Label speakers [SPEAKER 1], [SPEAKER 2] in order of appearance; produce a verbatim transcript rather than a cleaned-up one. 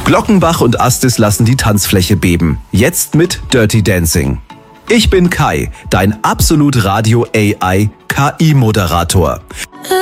[SPEAKER 1] Glockenbach und Astis lassen die Tanzfläche beben. Jetzt mit Dirty Dancing. Ich bin Kai, dein absolut Radio-A I-K I-Moderator.